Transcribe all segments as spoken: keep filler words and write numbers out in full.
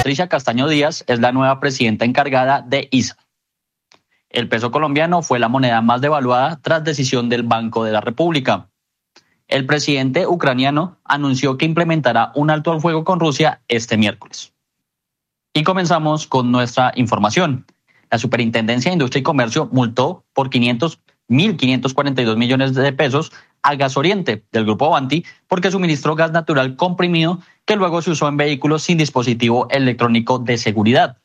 Patricia Castaño Díaz es la nueva presidenta encargada de I S A. El peso colombiano fue la moneda más devaluada tras decisión del Banco de la República. El presidente ucraniano anunció que implementará un alto al fuego con Rusia este miércoles. Y comenzamos con nuestra información. La Superintendencia de Industria y Comercio multó por mil quinientos cuarenta y dos millones de pesos a Gas Oriente del Grupo Avanti porque suministró gas natural comprimido que luego se usó en vehículos sin dispositivo electrónico de seguridad.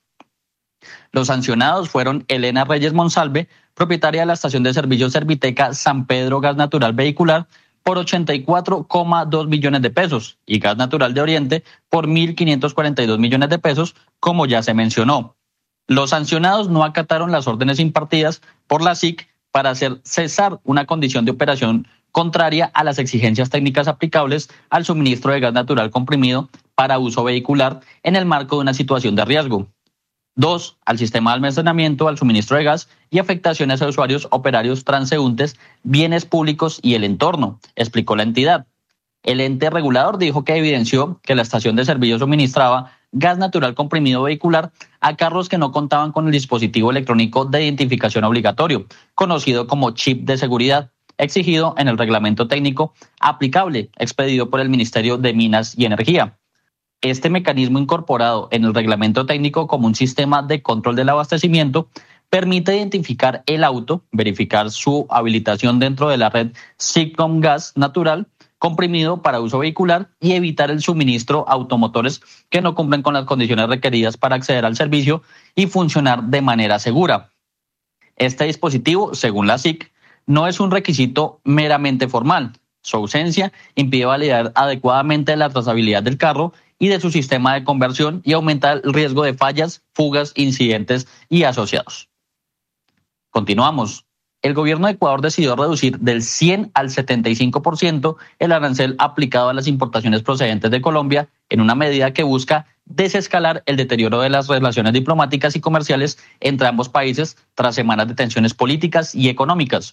Los sancionados fueron Elena Reyes Monsalve, propietaria de la estación de servicio Serviteca San Pedro Gas Natural Vehicular, por ochenta y cuatro coma dos millones de pesos y Gas Natural de Oriente por mil quinientos cuarenta y dos millones de pesos, como ya se mencionó. Los sancionados no acataron las órdenes impartidas por la S I C para hacer cesar una condición de operación contraria a las exigencias técnicas aplicables al suministro de gas natural comprimido para uso vehicular en el marco de una situación de riesgo. Dos, al sistema de almacenamiento, al suministro de gas y afectaciones a usuarios, operarios, transeúntes, bienes públicos y el entorno, explicó la entidad. El ente regulador dijo que evidenció que la estación de servicio suministraba gas natural comprimido vehicular a carros que no contaban con el dispositivo electrónico de identificación obligatorio, conocido como chip de seguridad, exigido en el reglamento técnico aplicable expedido por el Ministerio de Minas y Energía. Este mecanismo, incorporado en el reglamento técnico como un sistema de control del abastecimiento, permite identificar el auto, verificar su habilitación dentro de la red SIGCOM Gas Natural comprimido para uso vehicular y evitar el suministro a automotores que no cumplen con las condiciones requeridas para acceder al servicio y funcionar de manera segura. Este dispositivo, según la S I C, no es un requisito meramente formal. Su ausencia impide validar adecuadamente la trazabilidad del carro y de su sistema de conversión y aumenta el riesgo de fallas, fugas, incidentes y asociados. Continuamos. El gobierno de Ecuador decidió reducir del cien al setenta y cinco por ciento el arancel aplicado a las importaciones procedentes de Colombia en una medida que busca desescalar el deterioro de las relaciones diplomáticas y comerciales entre ambos países tras semanas de tensiones políticas y económicas.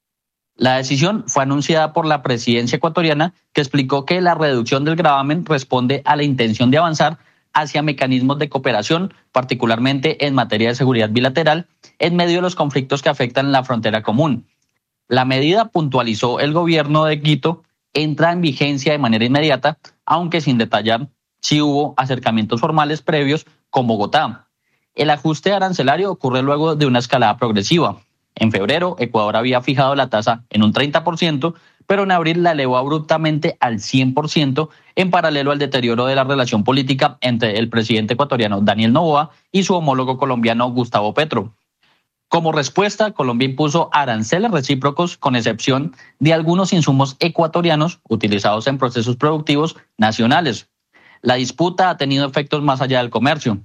La decisión fue anunciada por la presidencia ecuatoriana, que explicó que la reducción del gravamen responde a la intención de avanzar hacia mecanismos de cooperación, particularmente en materia de seguridad bilateral, en medio de los conflictos que afectan la frontera común. La medida, puntualizó el gobierno de Quito, entra en vigencia de manera inmediata, aunque sin detallar si hubo acercamientos formales previos con Bogotá. El ajuste arancelario ocurre luego de una escalada progresiva. En febrero, Ecuador había fijado la tasa en un treinta por ciento, pero en abril la elevó abruptamente al cien por ciento en paralelo al deterioro de la relación política entre el presidente ecuatoriano Daniel Noboa y su homólogo colombiano Gustavo Petro. Como respuesta, Colombia impuso aranceles recíprocos con excepción de algunos insumos ecuatorianos utilizados en procesos productivos nacionales. La disputa ha tenido efectos más allá del comercio.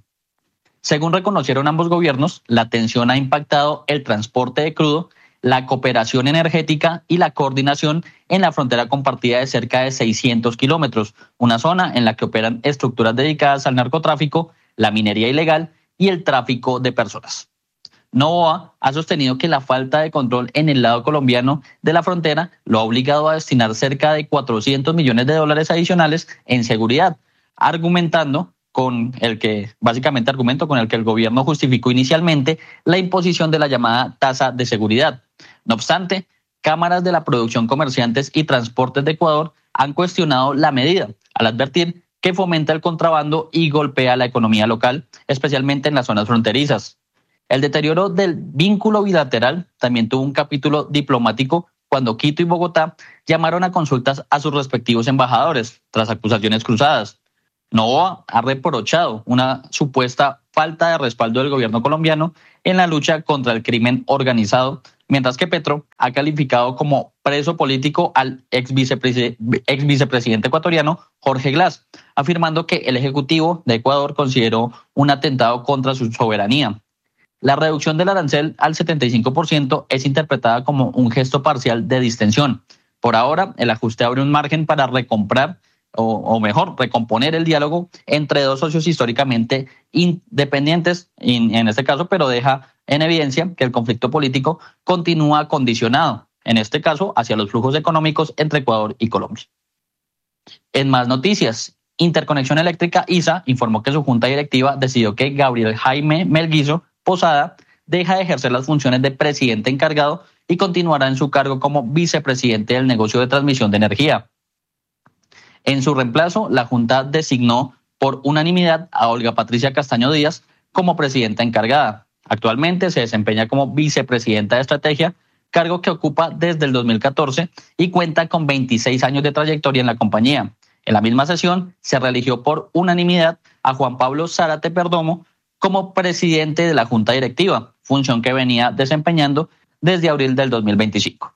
Según reconocieron ambos gobiernos, la tensión ha impactado el transporte de crudo, la cooperación energética y la coordinación en la frontera compartida de cerca de seiscientos kilómetros, una zona en la que operan estructuras dedicadas al narcotráfico, la minería ilegal y el tráfico de personas. Noboa ha sostenido que la falta de control en el lado colombiano de la frontera lo ha obligado a destinar cerca de cuatrocientos millones de dólares adicionales en seguridad, argumentando con el que, básicamente argumento con el que el gobierno justificó inicialmente la imposición de la llamada tasa de seguridad. No obstante, cámaras de la producción, comerciantes y transportes de Ecuador han cuestionado la medida al advertir que fomenta el contrabando y golpea la economía local, especialmente en las zonas fronterizas. El deterioro del vínculo bilateral también tuvo un capítulo diplomático cuando Quito y Bogotá llamaron a consultas a sus respectivos embajadores tras acusaciones cruzadas. Noboa ha reprochado una supuesta falta de respaldo del gobierno colombiano en la lucha contra el crimen organizado, mientras que Petro ha calificado como preso político al ex, vicepresi- ex vicepresidente ecuatoriano Jorge Glass, afirmando que el Ejecutivo de Ecuador consideró un atentado contra su soberanía. La reducción del arancel al setenta y cinco por ciento es interpretada como un gesto parcial de distensión. Por ahora, el ajuste abre un margen para recomprar O, o mejor, recomponer el diálogo entre dos socios históricamente independientes, in, en este caso, pero deja en evidencia que el conflicto político continúa condicionado, en este caso, hacia los flujos económicos entre Ecuador y Colombia. En más noticias, Interconexión Eléctrica, I S A, informó que su junta directiva decidió que Gabriel Jaime Melguizo Posada deja de ejercer las funciones de presidente encargado y continuará en su cargo como vicepresidente del negocio de transmisión de energía. En su reemplazo, la junta designó por unanimidad a Olga Patricia Castaño Díaz como presidenta encargada. Actualmente se desempeña como vicepresidenta de estrategia, cargo que ocupa desde el dos mil catorce y cuenta con veintiséis años de trayectoria en la compañía. En la misma sesión se reeligió por unanimidad a Juan Pablo Zárate Perdomo como presidente de la junta directiva, función que venía desempeñando desde abril del dos mil veinticinco.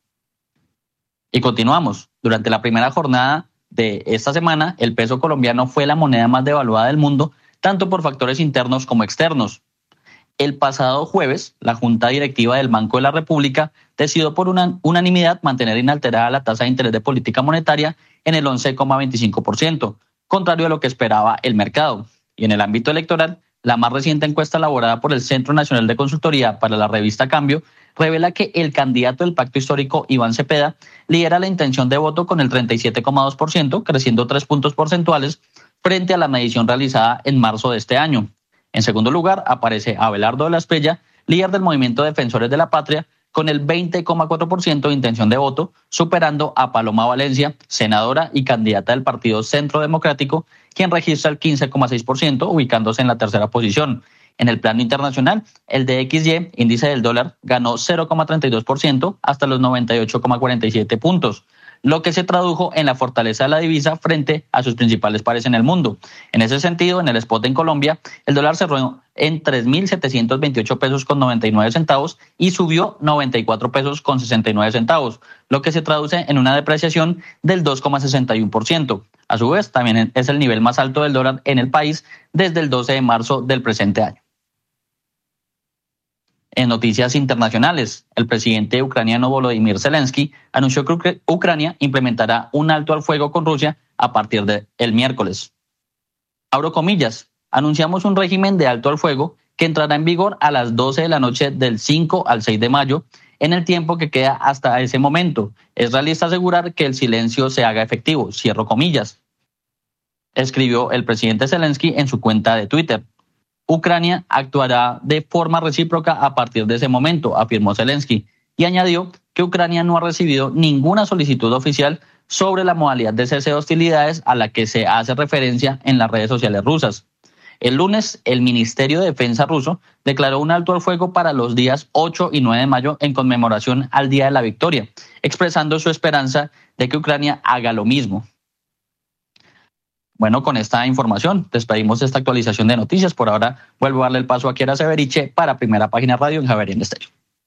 Y continuamos. Durante la primera jornada de esta semana, el peso colombiano fue la moneda más devaluada del mundo, tanto por factores internos como externos. El pasado jueves, la Junta Directiva del Banco de la República decidió por una unanimidad mantener inalterada la tasa de interés de política monetaria en el once coma veinticinco por ciento, contrario a lo que esperaba el mercado. Y en el ámbito electoral, la más reciente encuesta elaborada por el Centro Nacional de Consultoría para la revista Cambio revela que el candidato del Pacto Histórico, Iván Cepeda, lidera la intención de voto con el treinta y siete coma dos por ciento, creciendo tres puntos porcentuales frente a la medición realizada en marzo de este año. En segundo lugar, aparece Abelardo de la Espriella, líder del Movimiento Defensores de la Patria, con el veinte coma cuatro por ciento de intención de voto, superando a Paloma Valencia, senadora y candidata del Partido Centro Democrático, quien registra el quince coma seis por ciento, ubicándose en la tercera posición. En el plano internacional, el D X Y, índice del dólar, ganó cero coma treinta y dos por ciento hasta los noventa y ocho coma cuarenta y siete puntos, lo que se tradujo en la fortaleza de la divisa frente a sus principales pares en el mundo. En ese sentido, en el spot en Colombia, el dólar cerró en tres mil setecientos veintiocho pesos con noventa y nueve centavos y subió noventa y cuatro pesos con sesenta y nueve centavos, lo que se traduce en una depreciación del dos coma sesenta y uno por ciento. A su vez, también es el nivel más alto del dólar en el país desde el doce de marzo del presente año. En noticias internacionales, el presidente ucraniano Volodymyr Zelensky anunció que Ucrania implementará un alto al fuego con Rusia a partir del miércoles. Abro comillas, anunciamos un régimen de alto al fuego que entrará en vigor a las doce de la noche del cinco al seis de mayo, en el tiempo que queda hasta ese momento. Es realista asegurar que el silencio se haga efectivo, cierro comillas, escribió el presidente Zelensky en su cuenta de Twitter. Ucrania actuará de forma recíproca a partir de ese momento, afirmó Zelensky, y añadió que Ucrania no ha recibido ninguna solicitud oficial sobre la modalidad de cese de hostilidades a la que se hace referencia en las redes sociales rusas. El lunes, el Ministerio de Defensa ruso declaró un alto al fuego para los días ocho y nueve de mayo en conmemoración al Día de la Victoria, expresando su esperanza de que Ucrania haga lo mismo. Bueno, con esta información despedimos esta actualización de noticias. Por ahora vuelvo a darle el paso a Kiara Severiche para Primera Página Radio en Javeriana Estéreo.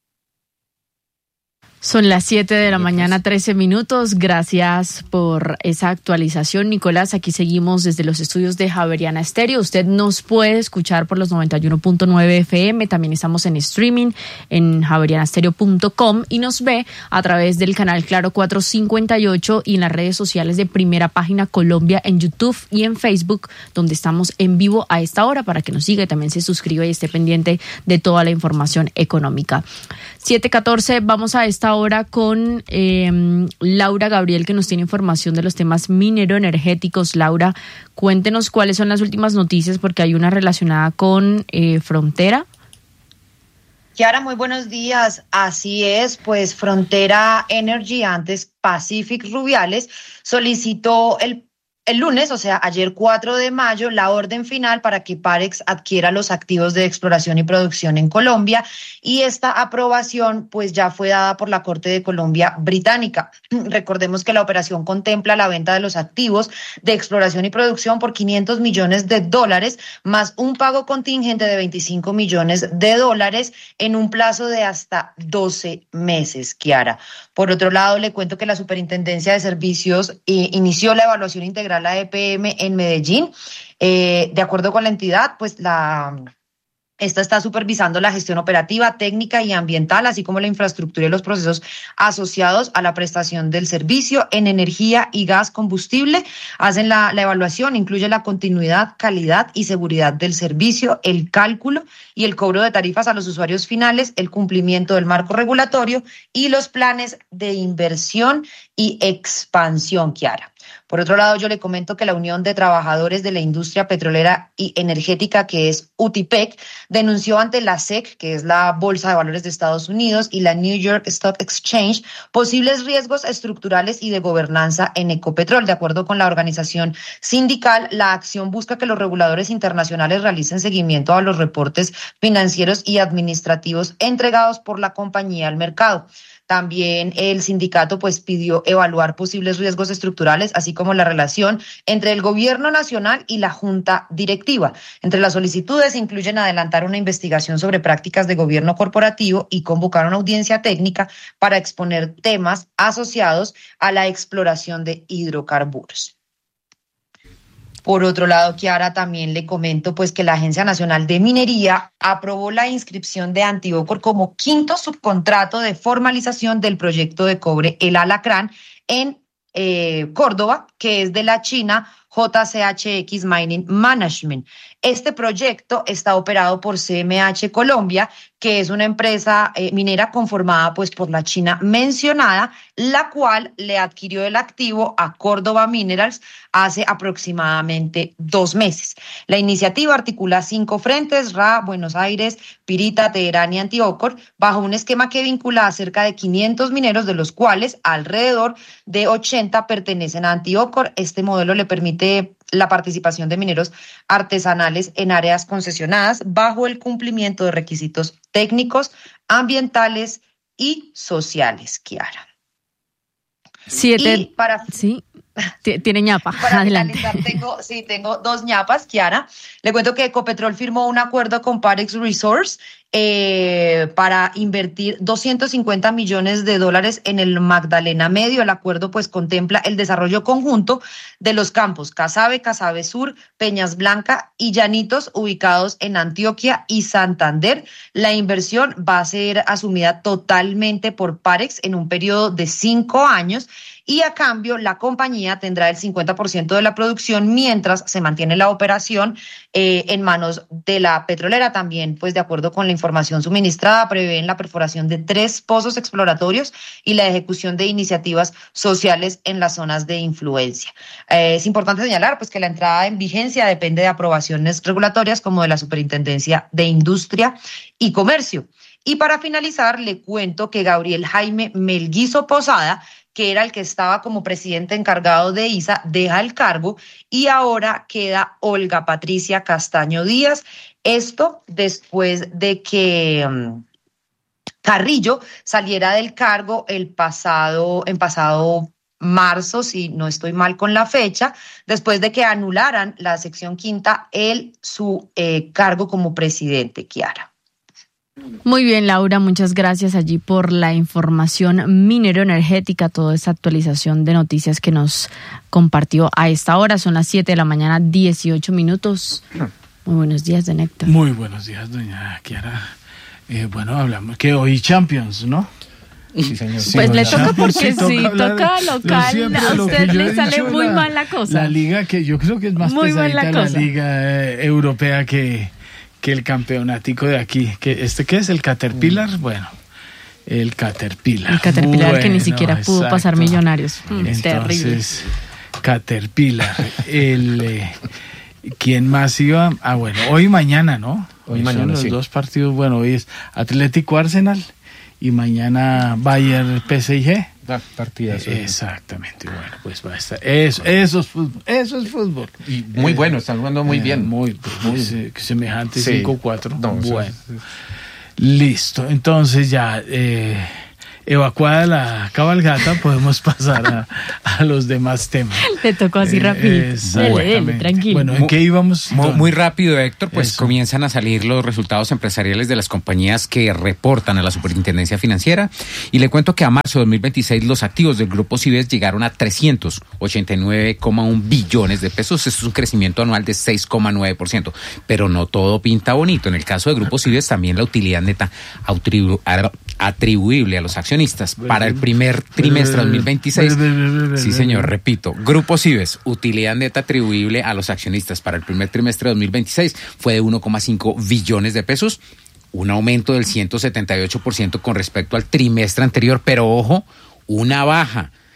Son las siete de la mañana, trece minutos. Gracias por esa actualización, Nicolás. Aquí seguimos desde los estudios de Javeriana Estéreo. Usted nos puede escuchar por los noventa y uno punto nueve F M. También estamos en streaming en javeriana estéreo punto com y nos ve a través del canal Claro cuatrocientos cincuenta y ocho y en las redes sociales de Primera Página Colombia en YouTube y en Facebook, donde estamos en vivo a esta hora para que nos siga y también se suscriba y esté pendiente de toda la información económica. siete catorce, vamos a esta hora con eh, Laura Gabriel, que nos tiene información de los temas minero-energéticos. Laura, cuéntenos cuáles son las últimas noticias, porque hay una relacionada con eh, Frontera. Kiara, muy buenos días. Así es, pues Frontera Energy, antes Pacific Rubiales, solicitó el El lunes, o sea, ayer cuatro de mayo, la orden final para que Parex adquiera los activos de exploración y producción en Colombia, y esta aprobación pues ya fue dada por la Corte de Colombia británica. Recordemos que la operación contempla la venta de los activos de exploración y producción por quinientos millones de dólares, más un pago contingente de veinticinco millones de dólares en un plazo de hasta doce meses, Kiara. Por otro lado, le cuento que la Superintendencia de Servicios eh, inició la evaluación integral, la E P M, en Medellín. Eh, de acuerdo con la entidad, pues la esta está supervisando la gestión operativa, técnica y ambiental, así como la infraestructura y los procesos asociados a la prestación del servicio en energía y gas combustible. Hacen la, la evaluación, incluye la continuidad, calidad y seguridad del servicio, el cálculo y el cobro de tarifas a los usuarios finales, el cumplimiento del marco regulatorio y los planes de inversión y expansión, Kiara. Por otro lado, yo le comento que la Unión de Trabajadores de la Industria Petrolera y Energética, que es U T I P E C, denunció ante la S E C, que es la Bolsa de Valores de Estados Unidos, y la New York Stock Exchange, posibles riesgos estructurales y de gobernanza en Ecopetrol. De acuerdo con la organización sindical, la acción busca que los reguladores internacionales realicen seguimiento a los reportes financieros y administrativos entregados por la compañía al mercado. También el sindicato pues pidió evaluar posibles riesgos estructurales, así como la relación entre el gobierno nacional y la junta directiva. Entre las solicitudes incluyen adelantar una investigación sobre prácticas de gobierno corporativo y convocar una audiencia técnica para exponer temas asociados a la exploración de hidrocarburos. Por otro lado, Kiara, también le comento pues que la Agencia Nacional de Minería aprobó la inscripción de Antioquia como quinto subcontrato de formalización del proyecto de cobre El Alacrán en eh, Córdoba, que es de la China J C H X Mining Management. Este proyecto está operado por C M H Colombia, que es una empresa eh, minera conformada pues por la China mencionada, la cual le adquirió el activo a Córdoba Minerals hace aproximadamente dos meses. La iniciativa articula cinco frentes: R A, Buenos Aires, Pirita, Teherán y Antioquia, bajo un esquema que vincula a cerca de quinientos mineros, de los cuales alrededor de ochenta pertenecen a Antioquia. Este modelo le permite la participación de mineros artesanales en áreas concesionadas bajo el cumplimiento de requisitos técnicos, ambientales y sociales, Kiara. Siete. Y para... Sí. Tiene ñapa. Para Adelante. finalizar, tengo, sí, tengo dos ñapas, Kiara. Le cuento que Ecopetrol firmó un acuerdo con Parex Resource eh, para invertir doscientos cincuenta millones de dólares en el Magdalena Medio. El acuerdo pues contempla el desarrollo conjunto de los campos Casabe, Casabe Sur, Peñas Blanca y Llanitos, ubicados en Antioquia y Santander. La inversión va a ser asumida totalmente por Parex en un periodo de cinco años. Y a cambio, la compañía tendrá el cincuenta por ciento de la producción mientras se mantiene la operación eh, en manos de la petrolera. También, pues de acuerdo con la información suministrada, prevén la perforación de tres pozos exploratorios y la ejecución de iniciativas sociales en las zonas de influencia. Eh, es importante señalar pues que la entrada en vigencia depende de aprobaciones regulatorias como de la Superintendencia de Industria y Comercio. Y para finalizar, le cuento que Gabriel Jaime Melguizo Posada, que era el que estaba como presidente encargado de I S A, deja el cargo y ahora queda Olga Patricia Castaño Díaz. Esto después de que um, Carrillo saliera del cargo el pasado, en pasado marzo, si no estoy mal con la fecha, después de que anularan la sección quinta, él su eh, cargo como presidente, Kiara. Muy bien, Laura, muchas gracias allí por la información minero-energética, toda esta actualización de noticias que nos compartió a esta hora. Son las siete de la mañana, dieciocho minutos. Muy buenos días, de Néctar. Muy buenos días, doña Kiara. Eh, bueno, hablamos que hoy Champions, ¿no? Sí, señor. Sí, pues le toca porque sí, toca, toca local, a usted le sale muy la, mal la cosa. La liga que yo creo que es más muy pesadita la, la liga eh, europea que... que el campeonático de aquí, que este ¿qué es? El Caterpillar, mm. bueno, el Caterpillar. El Caterpillar bueno, que ni siquiera pudo exacto. pasar Millonarios. Mm, Entonces, terrible. Caterpillar. el eh, ¿Quién más iba? Ah, bueno, hoy y mañana, ¿no? Hoy, hoy mañana los sí. dos partidos, bueno, hoy es Atlético Arsenal y mañana Bayern P S G. Ah, partidas. Eh, exactamente, bueno, pues va a estar. Eso, eso es fútbol. Eso es fútbol. Y muy eh, bueno, están jugando muy eh, bien. Muy, muy se, semejante sí. cinco cuatro. No, bueno. Sí. Listo, entonces ya eh, evacuada la cabalgata, podemos pasar a, a los demás temas. Le tocó así eh, rapidito. Dele, dele, tranquilo. Bueno, ¿en qué íbamos? Muy, muy rápido, Héctor, pues Eso. comienzan a salir los resultados empresariales de las compañías que reportan a la Superintendencia Financiera. Y le cuento que a marzo de dos mil veintiséis los activos del Grupo Cibes llegaron a trescientos ochenta y nueve coma uno billones de pesos. Esto es un crecimiento anual de seis coma nueve por ciento. Pero no todo pinta bonito. En el caso de Grupo Cibes, también la utilidad neta atribu- atribuible a los accionistas para el primer trimestre de dos mil veintiséis. Sí, señor, repito. Grupo Cibes, utilidad neta atribuible a los accionistas para el primer trimestre de dos mil veintiséis fue de uno coma cinco billones de pesos, un aumento del ciento setenta y ocho por ciento con respecto al trimestre anterior, pero ojo, una baja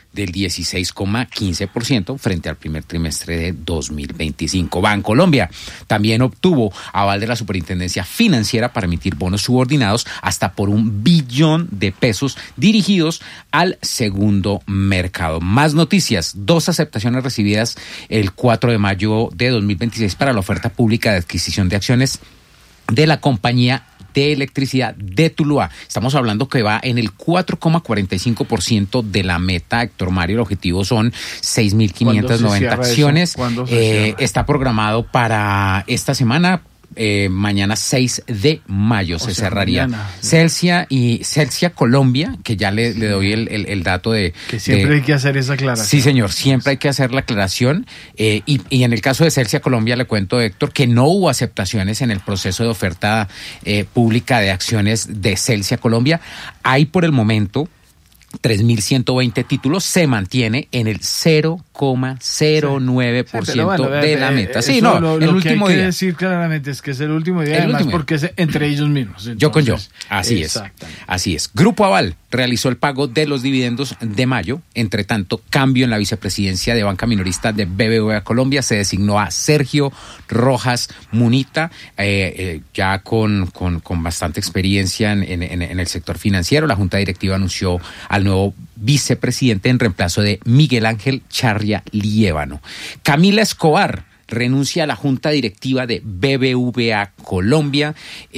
del dieciséis coma quince por ciento frente al primer trimestre de dos mil veinticinco. Bancolombia también obtuvo aval de la Superintendencia Financiera para emitir bonos subordinados hasta por un billón de pesos dirigidos al segundo mercado. Más noticias, dos aceptaciones recibidas el cuatro de mayo de dos mil veintiséis para la oferta pública de adquisición de acciones de la compañía de electricidad de Tuluá. Estamos hablando que va en el cuatro coma cuarenta y cinco por ciento de la meta, Héctor Mario. El objetivo son seis mil quinientas noventa acciones. Eh, está programado para esta semana. Eh, mañana seis de mayo o se sea, cerraría mañana, sí. Celsia y Celsia Colombia, que ya le, le doy el, el, el dato de... Que siempre de, hay que hacer esa aclaración. Sí, señor, siempre hay que hacer la aclaración. Eh, y, y en el caso de Celsia Colombia, le cuento, Héctor, que no hubo aceptaciones en el proceso de oferta eh, pública de acciones de Celsia Colombia. Hay por el momento tres mil ciento veinte títulos, se mantiene en el cero coma cero nueve por ciento sí, bueno, de la meta. Sí, no, lo, el lo último que hay día. que decir claramente es que es el último día, el además último porque es entre ellos mismos. Entonces, yo con yo, así es. Así es. Grupo Aval realizó el pago de los dividendos de mayo. Entre tanto, cambio en la vicepresidencia de banca minorista de B B V A Colombia. Se designó a Sergio Rojas Munita, eh, eh, ya con, con, con bastante experiencia en, en, en el sector financiero. La Junta Directiva anunció al nuevo vicepresidente en reemplazo de Miguel Ángel Charria Liévano. Camila Escobar renuncia a la Junta Directiva de B B V A Colombia.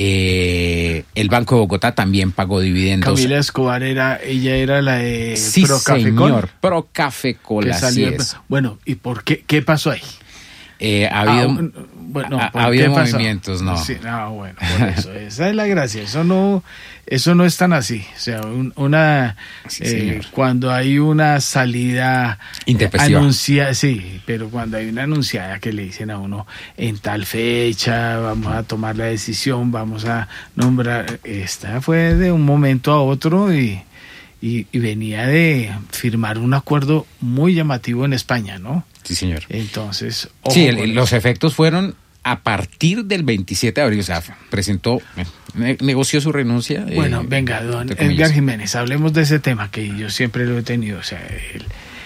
Eh, el Banco de Bogotá también pagó dividendos. Camila Escobar era, ella era la de sí, Procafecol. Señor, Procafecol, así es. Bueno, ¿y por qué? ¿Qué pasó ahí? Eh, ha habido, ah, bueno, ha, ha habido movimientos, ¿no? Sí, no, bueno, por eso, esa es la gracia, eso no, eso no es tan así, o sea, un, una, sí, eh, cuando hay una salida anunciada, sí, pero cuando hay una anunciada que le dicen a uno, en tal fecha, vamos a tomar la decisión, vamos a nombrar, esta fue de un momento a otro y, y, y venía de firmar un acuerdo muy llamativo en España, ¿no? Sí, señor. Entonces, ojo, sí, el, los efectos fueron a partir del veintisiete de abril, o sea, presentó, ne- negoció su renuncia. Bueno, eh, venga, don Edgar Jiménez, hablemos de ese tema que yo siempre lo he tenido, o sea, el,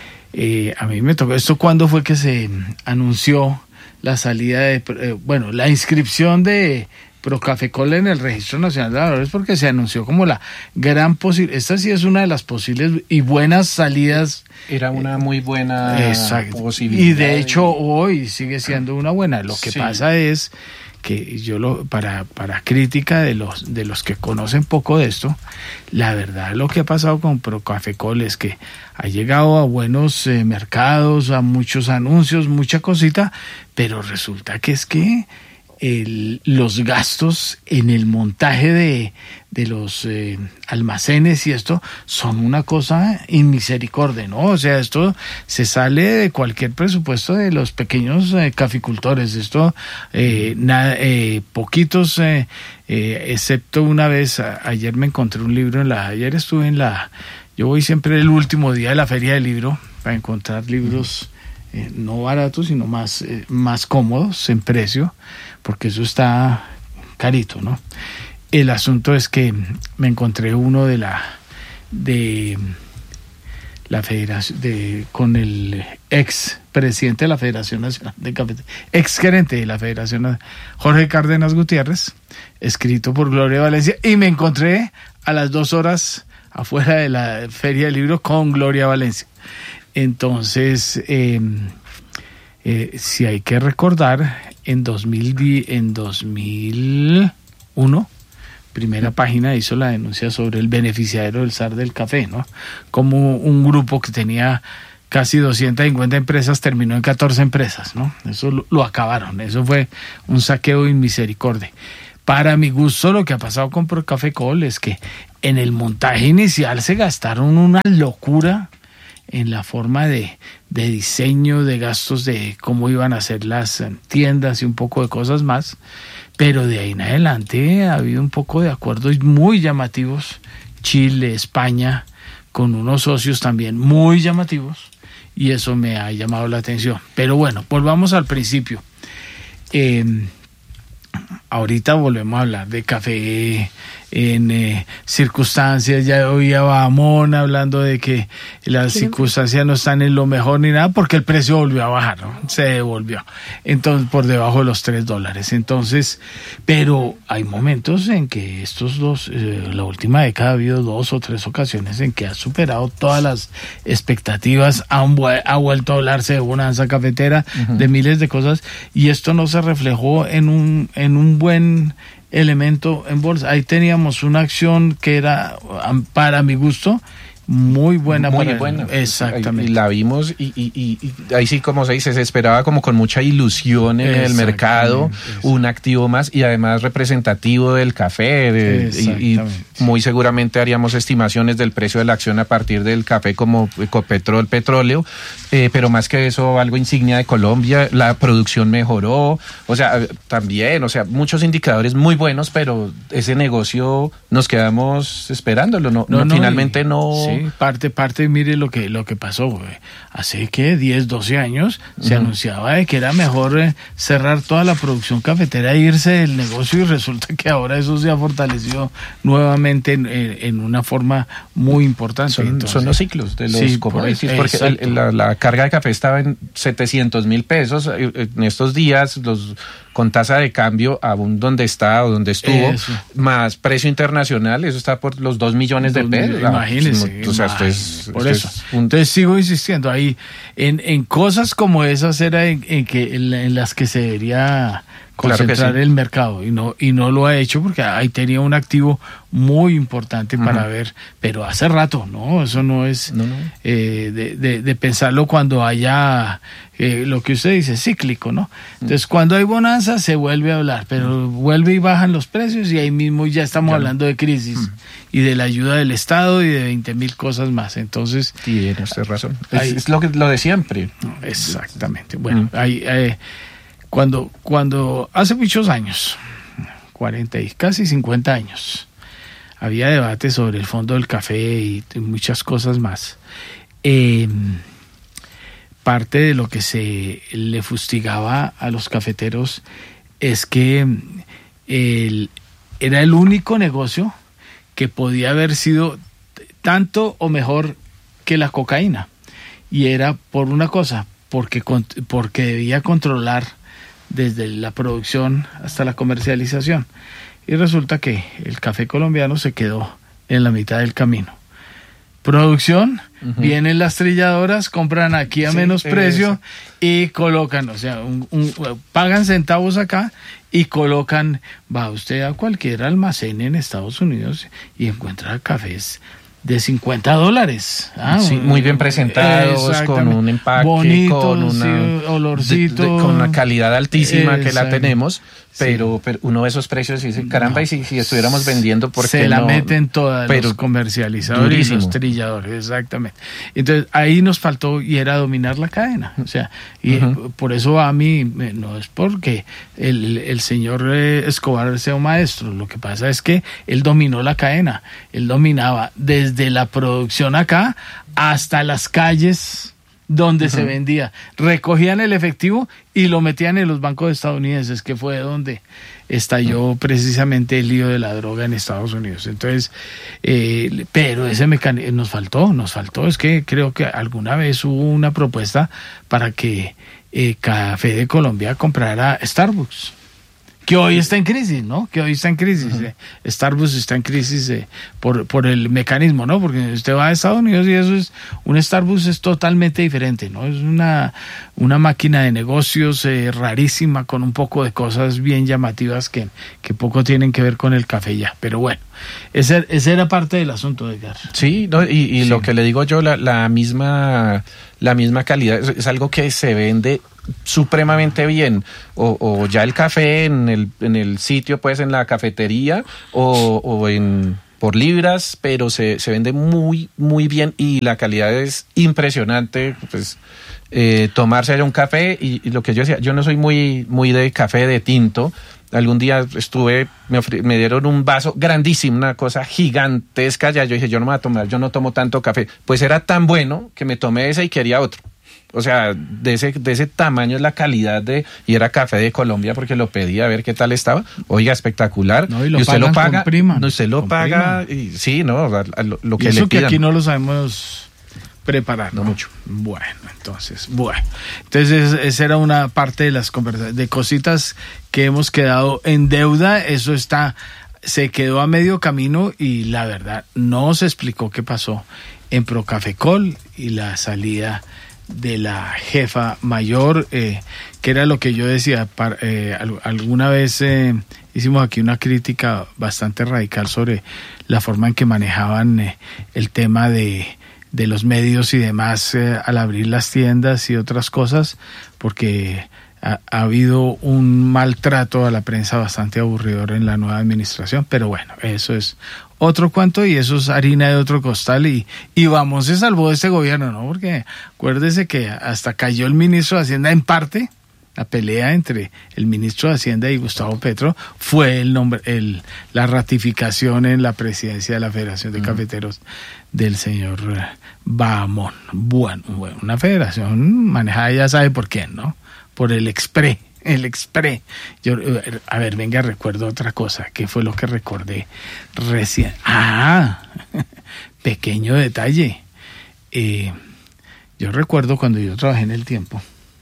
eh, a mí me tocó, ¿esto cuándo fue que se anunció la salida de, eh, bueno, la inscripción de Procafecol en el Registro Nacional de Valores, porque se anunció como la gran posibilidad, esta sí es una de las posibles y buenas salidas. Era una muy buena exacto. posibilidad. Y de hecho hoy sigue siendo una buena. Lo que sí. pasa es que yo lo para para crítica de los de los que conocen poco de esto, la verdad lo que ha pasado con Procafecol es que ha llegado a buenos eh, mercados, a muchos anuncios, mucha cosita, pero resulta que es que El, los gastos en el montaje de, de los eh, almacenes y esto son una cosa inmisericordia, ¿no? O sea, esto se sale de cualquier presupuesto de los pequeños eh, caficultores. Esto, eh, nada, eh, poquitos, eh, eh, excepto una vez, a, ayer me encontré un libro en la, ayer estuve en la, yo voy siempre el último día de la feria del libro para encontrar libros eh, no baratos, sino más, eh, más cómodos en precio, porque eso está carito, ¿no? El asunto es que me encontré uno de la de la federación de con el ex presidente de la Federación Nacional de Cafetería, ex gerente de la Federación, Jorge Cárdenas Gutiérrez, escrito por Gloria Valencia, y me encontré a las dos horas afuera de la Feria del Libro con Gloria Valencia. Entonces, eh, eh, si hay que recordar, en dos mil en dos mil uno, Primera Página hizo la denuncia sobre el beneficiario del zar del café, ¿no? Como un grupo que tenía casi doscientas cincuenta empresas terminó en catorce empresas, ¿no? Eso lo, lo acabaron, eso fue un saqueo inmisericordia. Para mi gusto, lo que ha pasado con Procafecol es que en el montaje inicial se gastaron una locura en la forma de, de diseño, de gastos, de cómo iban a ser las tiendas y un poco de cosas más, pero de ahí en adelante ha habido un poco de acuerdos muy llamativos, Chile, España, con unos socios también muy llamativos, y eso me ha llamado la atención. Pero bueno, volvamos al principio. Eh, ahorita volvemos a hablar de café en eh, circunstancias. Ya oía a Bamón hablando de que las circunstancias no están en lo mejor ni nada, porque el precio volvió a bajar, ¿no? Se devolvió. Entonces, por debajo de los tres dólares. Entonces, pero hay momentos en que estos dos, eh, la última década ha habido dos o tres ocasiones en que ha superado todas las expectativas, han, ha vuelto a hablarse de bonanza cafetera, uh-huh. de miles de cosas, y esto no se reflejó en un, en un buen elemento en bolsa. Ahí teníamos una acción que era, para mi gusto, muy buena. Muy para buena. El, exactamente. Y la vimos y, y, y, y ahí sí, como se dice, se esperaba como con mucha ilusión en el mercado, un activo más y además representativo del café. De, y, y muy seguramente haríamos estimaciones del precio de la acción a partir del café como Ecopetrol, petróleo, eh, pero más que eso, algo insignia de Colombia, la producción mejoró, o sea, también, o sea, muchos indicadores muy buenos, pero ese negocio nos quedamos esperándolo, no, no, no finalmente y, no... Sí. Parte, parte, mire lo que, lo que pasó, güey. Hace que diez, doce años se uh-huh. anunciaba de que era mejor eh, cerrar toda la producción cafetera e irse del negocio, y resulta que ahora eso se ha fortalecido nuevamente en, en, en una forma muy importante. Son, Entonces, son los ciclos de los sí, commodities, por, porque el, la, la carga de café estaba en setecientos mil pesos. En estos días, los con tasa de cambio aún donde está o donde estuvo, eso. Más precio internacional, eso está por los dos millones de pesos. Imagínense. O sea, esto es, por esto eso. Es un... Entonces sigo insistiendo ahí en, en cosas como esas, era en, en que en, en las que se debería concentrar claro sí. el mercado, y no y no lo ha hecho, porque ahí tenía un activo muy importante para uh-huh. ver, pero hace rato, no, eso no es no, no. Eh, de, de, de pensarlo cuando haya eh, lo que usted dice, cíclico, ¿no? Entonces, uh-huh. cuando hay bonanza se vuelve a hablar, pero uh-huh. vuelve y bajan los precios, y ahí mismo ya estamos ya hablando de crisis uh-huh. y de la ayuda del Estado y de veinte mil cosas más. Entonces, tiene usted razón. Ahí, es, es lo que lo de siempre. Exactamente. Bueno, uh-huh. ahí eh, Cuando, cuando hace muchos años, cuarenta y casi cincuenta años, había debate sobre el fondo del café y muchas cosas más. Eh, parte de lo que se le fustigaba a los cafeteros es que el, era el único negocio que podía haber sido tanto o mejor que la cocaína. Y era por una cosa, porque, porque debía controlar desde la producción hasta la comercialización. Y resulta que el café colombiano se quedó en la mitad del camino. Producción, uh-huh. vienen las trilladoras, compran aquí a sí, menos precio eso. Y colocan, o sea, un, un, pagan centavos acá y colocan, va usted a cualquier almacén en Estados Unidos y encuentra cafés de cincuenta dólares. Ah, sí, muy bien presentados, con un empaque, bonitos, con una, sí, olorcito, de, de, con una calidad altísima que la tenemos, pero, sí. pero uno de esos precios y dice, caramba, no. y si, si estuviéramos vendiendo, ¿por qué se la no? meten todas pero los comercializadores durísimo. Y los trilladores, exactamente. Entonces ahí nos faltó, y era dominar la cadena, o sea, y uh-huh. por eso a mí, no es porque el, el señor Escobar sea un maestro, lo que pasa es que él dominó la cadena, él dominaba desde de la producción acá hasta las calles donde uh-huh. se vendía. Recogían el efectivo y lo metían en los bancos estadounidenses, que fue donde estalló uh-huh. precisamente el lío de la droga en Estados Unidos. Entonces, eh, pero ese mecanismo nos faltó, nos faltó. Es que creo que alguna vez hubo una propuesta para que eh, Café de Colombia comprara Starbucks, que hoy está en crisis, ¿no? Que hoy está en crisis. Uh-huh. Eh. Starbucks está en crisis eh, por, por el mecanismo, ¿no? Porque usted va a Estados Unidos y eso es, un Starbucks es totalmente diferente, ¿no? Es una, una máquina de negocios eh, rarísima, con un poco de cosas bien llamativas que, que poco tienen que ver con el café ya. Pero bueno, ese, ese era parte del asunto, Edgar. Sí, no, y, y sí. lo que le digo yo, la, la misma, la misma calidad, es, es algo que se vende supremamente bien, o, o ya el café en el, en el sitio, pues en la cafetería, o, o en por libras, pero se, se vende muy, muy bien, y la calidad es impresionante. Pues eh, tomarse un café, y, y lo que yo decía, yo no soy muy, muy de café de tinto. Algún día estuve, me, ofre, me dieron un vaso grandísimo, una cosa gigantesca, ya yo dije, yo no me voy a tomar, yo no tomo tanto café. Pues era tan bueno que me tomé ese y quería otro. O sea, de ese, de ese tamaño es la calidad de, y era café de Colombia porque lo pedí a ver qué tal estaba. Oiga, espectacular. No, y, lo y usted lo paga, prima, no, usted lo paga, y, sí, no, lo, lo que y eso le pidan. Que aquí no lo sabemos preparar, no mucho. Bueno, entonces, bueno. Entonces, esa era una parte de las conversaciones, de cositas que hemos quedado en deuda. Eso está, se quedó a medio camino y la verdad no se explicó qué pasó en Procafecol y la salida de la jefa mayor, eh, que era lo que yo decía. Para, eh, alguna vez eh, hicimos aquí una crítica bastante radical sobre la forma en que manejaban eh, el tema de, de los medios y demás eh, al abrir las tiendas y otras cosas, porque ha, ha habido un maltrato a la prensa bastante aburridor en la nueva administración, pero bueno, eso es otro cuento y eso es harina de otro costal y, y vamos, se salvó de este gobierno, ¿no? Porque acuérdese que hasta cayó el ministro de Hacienda en parte. La pelea entre el ministro de Hacienda y Gustavo Petro fue el nombre, el, la ratificación en la presidencia de la Federación de Cafeteros del señor Bahamón. Bueno, bueno, una federación manejada ya sabe por quién, ¿no? Por el Expre. El Expre. Yo, a ver, venga, recuerdo otra cosa. ¿Qué fue lo que recordé recién? Ah, pequeño detalle. Eh, yo recuerdo cuando yo trabajé en El Tiempo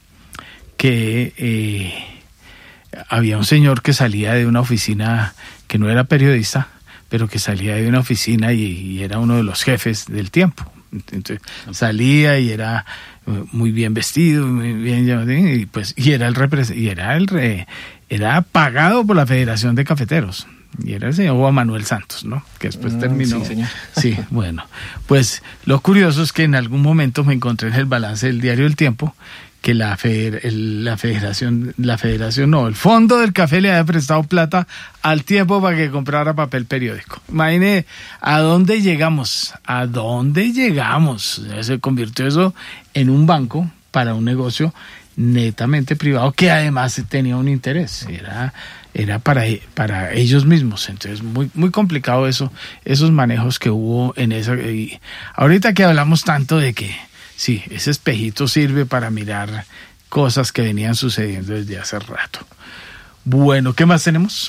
que eh, había un señor que salía de una oficina, que no era periodista, pero que salía de una oficina y, y era uno de los jefes del Tiempo. Entonces salía y era muy bien vestido, muy bien, y pues y era el repres- y era el re- era pagado por la Federación de Cafeteros y era el señor Juan Manuel Santos, ¿no? Que después mm, terminó. Sí, señor. Sí, bueno, pues lo curioso es que en algún momento me encontré en el balance del diario El Tiempo que la, feder- el, la federación, la federación no, el Fondo del Café le había prestado plata al Tiempo para que comprara papel periódico. Imagine a dónde llegamos, a dónde llegamos. Se convirtió eso en un banco para un negocio netamente privado que además tenía un interés, era, era para, para ellos mismos. Entonces muy, muy complicado eso, esos manejos que hubo en esa. Y ahorita que hablamos tanto de que sí, ese espejito sirve para mirar cosas que venían sucediendo desde hace rato. Bueno, ¿qué más tenemos?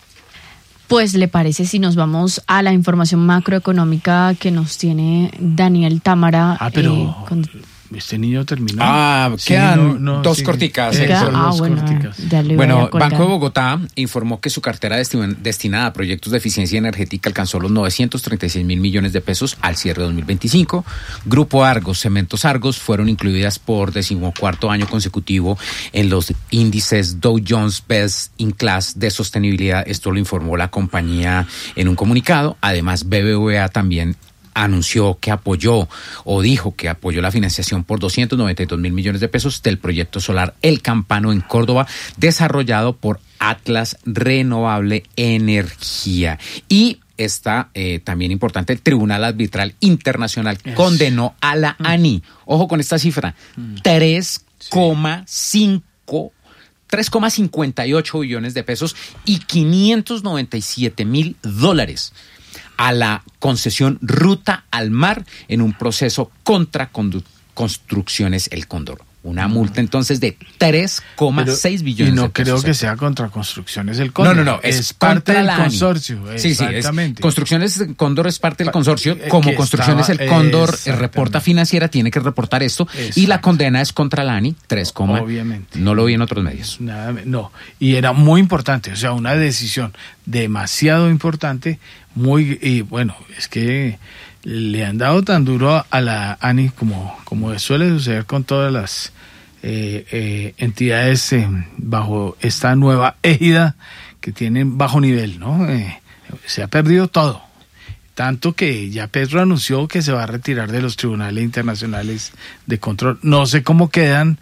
Pues, ¿le parece si nos vamos a la información macroeconómica que nos tiene Daniel Támara? Ah, pero eh, con... este niño terminó. Ah, sí, quedan no, no, dos sí, corticas. Eso, Queda, ah, dos bueno, corticas. Bueno, Banco de Bogotá informó que su cartera destin- destinada a proyectos de eficiencia energética alcanzó los novecientos treinta y seis mil millones de pesos al cierre de dos mil veinticinco. Grupo Argos, Cementos Argos fueron incluidas por decimocuarto año consecutivo en los índices Dow Jones Best in Class de sostenibilidad. Esto lo informó la compañía en un comunicado. Además, B B V A también anunció que apoyó o dijo que apoyó la financiación por doscientos noventa y dos mil millones de pesos del proyecto solar El Campano en Córdoba, desarrollado por Atlas Renovable Energía. Y está eh, también importante, el Tribunal Arbitral Internacional yes. condenó a la mm. ANI, ojo con esta cifra, mm. tres coma cinco tres coma cincuenta y ocho billones de pesos y quinientos noventa y siete mil dólares a la concesión Ruta al Mar en un proceso contra condu- Construcciones El Cóndor. Una multa entonces de tres coma seis billones de pesos. Y no de creo pesos. que sea contra Construcciones El Cóndor. No, no, no. Es, es parte del ANI. consorcio. Sí, sí. Es, Construcciones El Cóndor es parte del consorcio. Como que Construcciones estaba, El Cóndor reporta financiera, tiene que reportar esto. Exacto. Y la condena es contra la ANI, tres, obviamente. No lo vi en otros medios. Nada, no. Y era muy importante. O sea, una decisión demasiado importante. Muy, y bueno, es que le han dado tan duro a la ANI como, como suele suceder con todas las eh, eh, entidades eh, bajo esta nueva égida que tienen bajo nivel, ¿no? Eh, se ha perdido todo. Tanto que ya Petro anunció que se va a retirar de los tribunales internacionales de control. No sé cómo quedan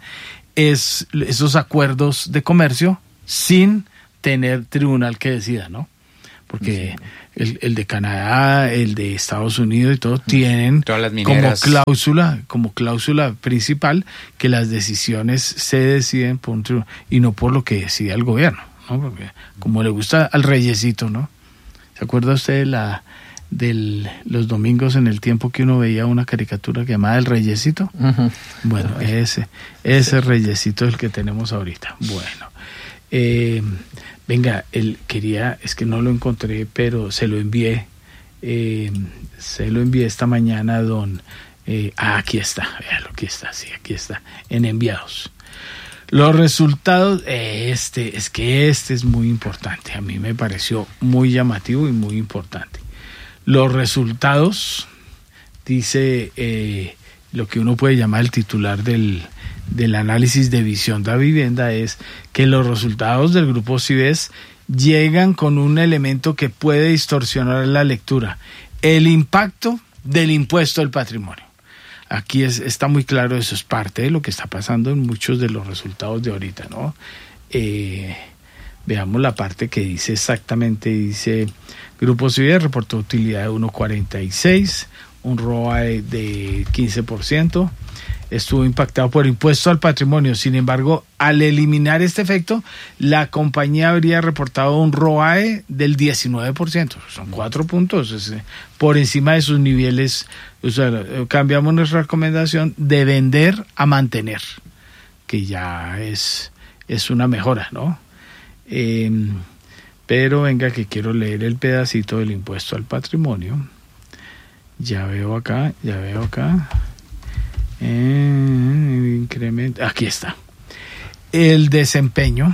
es, esos acuerdos de comercio sin tener tribunal que decida, ¿no? Porque sí. el, el de Canadá, el de Estados Unidos y todo tienen como cláusula, como cláusula principal que las decisiones se deciden por un tribunal y no por lo que decide el gobierno, ¿no? Porque como le gusta al reyesito, ¿no? ¿Se acuerda usted de la de los domingos en el tiempo que uno veía una caricatura llamada El Reyesito. Uh-huh. Bueno, uh-huh. ese, ese Reyesito es el que tenemos ahorita. Bueno, eh, venga, él quería, es que no lo encontré, pero se lo envié, eh, se lo envié esta mañana, don, eh, ah, aquí está, véalo, aquí está, sí, aquí está, en enviados. Los resultados, este, es que este es muy importante, a mí me pareció muy llamativo y muy importante. Los resultados, dice eh, lo que uno puede llamar el titular del, del análisis de visión de la vivienda, es que los resultados del Grupo Cibes llegan con un elemento que puede distorsionar la lectura, el impacto del impuesto al patrimonio. Aquí es, está muy claro, eso es parte de lo que está pasando en muchos de los resultados de ahorita, ¿no? Eh, veamos la parte que dice exactamente, dice... Grupo Cibes reportó utilidad de uno cuarenta y seis, un R O A E de quince por ciento, estuvo impactado por impuesto al patrimonio. Sin embargo, al eliminar este efecto, la compañía habría reportado un R O A E del diecinueve por ciento. Son cuatro puntos es, por encima de sus niveles. O sea, cambiamos nuestra recomendación de vender a mantener, que ya es, es una mejora, ¿no? Eh, Pero venga que quiero leer el pedacito del impuesto al patrimonio. Ya veo acá, ya veo acá. Eh, incremento. Aquí está. El desempeño.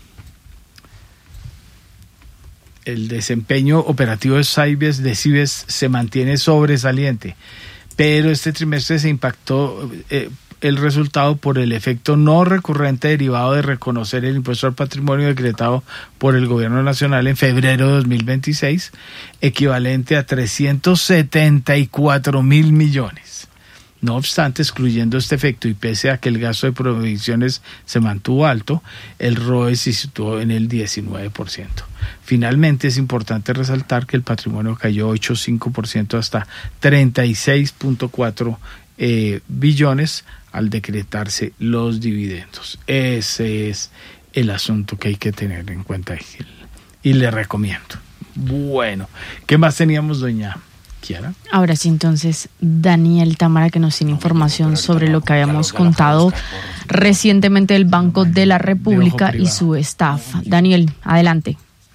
El desempeño operativo de Cibes, de Cibes se mantiene sobresaliente. Pero este trimestre se impactó... Eh, el resultado por el efecto no recurrente derivado de reconocer el impuesto al patrimonio decretado por el gobierno nacional en febrero de dos mil veintiséis, equivalente a trescientos setenta y cuatro mil millones. No obstante, excluyendo este efecto y pese a que el gasto de provisiones se mantuvo alto, el R O E se situó en el diecinueve por ciento. Finalmente, es importante resaltar que el patrimonio cayó ocho punto cinco por ciento hasta treinta y seis punto cuatro eh, billones al decretarse los dividendos. Ese es el asunto que hay que tener en cuenta y le recomiendo. Bueno, ¿qué más teníamos, doña Kiara? Ahora sí, entonces, Daniel Támara, que nos tiene información sobre lo que habíamos contado recientemente del Banco de la República y su staff. Daniel, adelante.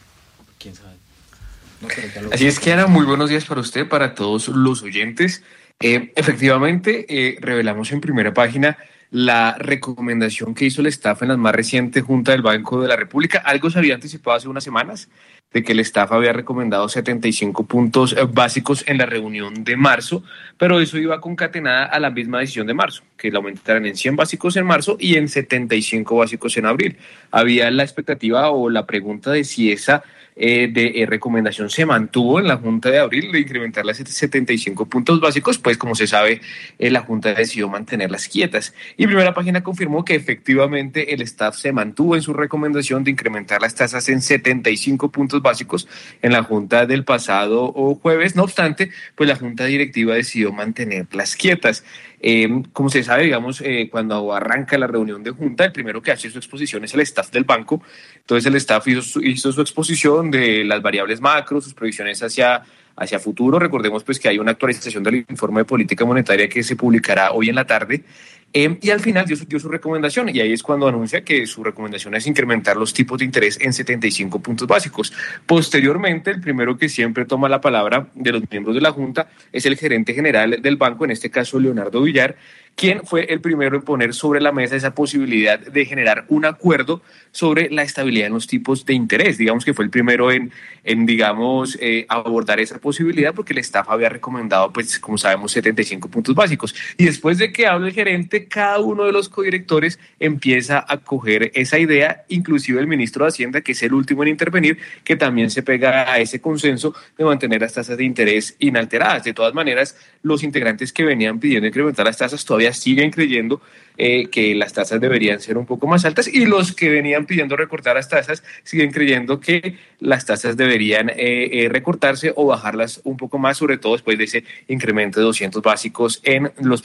Así es, Kiara, muy buenos días para usted, para todos los oyentes. Eh, efectivamente, eh, revelamos en primera página la recomendación que hizo el staff en la más reciente Junta del Banco de la República. Algo se había anticipado hace unas semanas, de que el staff había recomendado setenta y cinco puntos básicos en la reunión de marzo, pero eso iba concatenada a la misma decisión de marzo, que la aumentaran en cien básicos en marzo y en setenta y cinco básicos en abril. Había la expectativa o la pregunta de si esa Eh, de eh, recomendación se mantuvo en la Junta de abril de incrementar las setenta y cinco puntos básicos, pues como se sabe, eh, la Junta decidió mantenerlas quietas. Y Primera Página confirmó que efectivamente el staff se mantuvo en su recomendación de incrementar las tasas en setenta y cinco puntos básicos en la Junta del pasado jueves. No obstante, pues la Junta Directiva decidió mantenerlas quietas. Eh, como se sabe, digamos, eh, cuando arranca la reunión de junta, el primero que hace su exposición es el staff del banco. Entonces el staff hizo su, hizo su exposición de las variables macro, sus previsiones hacia, hacia futuro. Recordemos pues que hay una actualización del informe de política monetaria que se publicará hoy en la tarde. Eh, y al final dio su, dio su recomendación, y ahí es cuando anuncia que su recomendación es incrementar los tipos de interés en setenta y cinco puntos básicos. Posteriormente, el primero que siempre toma la palabra de los miembros de la Junta es el gerente general del banco, en este caso Leonardo Villar, quien fue el primero en poner sobre la mesa esa posibilidad de generar un acuerdo sobre la estabilidad en los tipos de interés. Digamos que fue el primero en, en digamos, eh, abordar esa posibilidad, porque el staff había recomendado, pues, como sabemos, setenta y cinco puntos básicos. Y después de que hable el gerente, cada uno de los codirectores empieza a coger esa idea, inclusive el ministro de Hacienda, que es el último en intervenir, que también se pega a ese consenso de mantener las tasas de interés inalteradas. De todas maneras, los integrantes que venían pidiendo incrementar las tasas todavía siguen creyendo eh, que las tasas deberían ser un poco más altas, y los que venían pidiendo recortar las tasas siguen creyendo que las tasas deberían eh, eh, recortarse o bajarlas un poco más, sobre todo después de ese incremento de doscientos básicos en los